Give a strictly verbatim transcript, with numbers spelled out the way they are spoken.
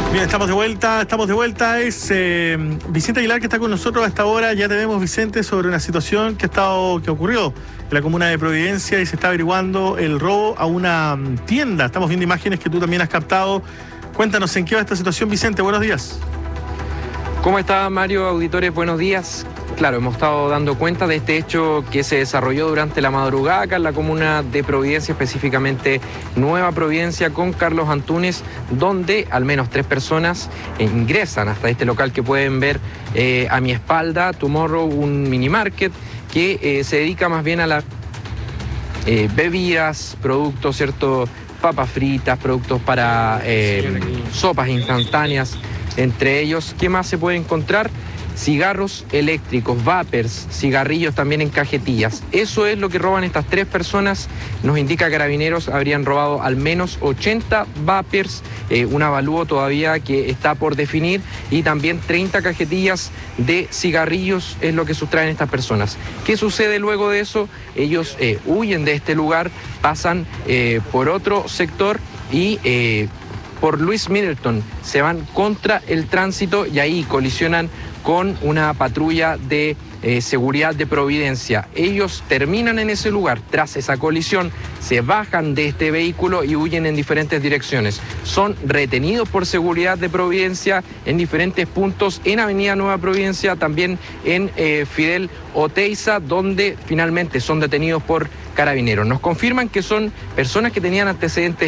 Bien, estamos de vuelta, estamos de vuelta. Es eh, Vicente Aguilar que está con nosotros a esta hora. Ya tenemos, Vicente, sobre una situación que ha estado, que ocurrió en la comuna de Providencia y se está averiguando el robo a una tienda. Estamos viendo imágenes que tú también has captado. Cuéntanos en qué va esta situación, Vicente. Buenos días. ¿Cómo está, Mario? Auditores, buenos días. Claro, hemos estado dando cuenta de este hecho que se desarrolló durante la madrugada acá en la comuna de Providencia, específicamente Nueva Providencia, con Carlos Antunes, donde al menos tres personas eh, ingresan hasta este local que pueden ver eh, a mi espalda, Tomorrow, un mini market que eh, se dedica más bien a las eh, bebidas, productos, ¿cierto? Papas fritas, productos para eh, sopas instantáneas, entre ellos. ¿Qué más se puede encontrar? Cigarros eléctricos, vapers, cigarrillos también en cajetillas. Eso es lo que roban estas tres personas. Nos indica Carabineros habrían robado al menos ochenta vapers, eh, un avalúo todavía que está por definir, y también treinta cajetillas de cigarrillos es lo que sustraen estas personas. ¿Qué sucede luego de eso? Ellos eh, huyen de este lugar, pasan eh, por otro sector y eh, por Luis Middleton se van contra el tránsito y ahí colisionan con una patrulla de eh, seguridad de Providencia. Ellos terminan en ese lugar. Tras esa colisión, se bajan de este vehículo y huyen en diferentes direcciones. Son retenidos por seguridad de Providencia en diferentes puntos, en Avenida Nueva Providencia, también en eh, Fidel Oteiza, donde finalmente son detenidos por Carabineros. Nos confirman que son personas que tenían antecedentes